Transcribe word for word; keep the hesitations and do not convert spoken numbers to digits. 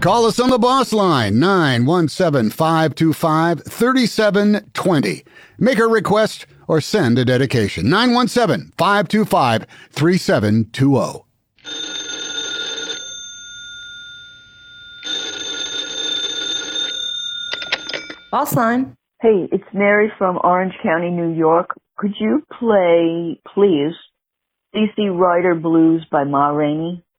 Call us on the boss line, nine one seven, five two five, three seven two zero. Make a request or send a dedication, nine one seven, five two five, three seven two zero. Boss line. Hey, it's Mary from Orange County, New York. Could you play, please, C C Rider Blues by Ma Rainey?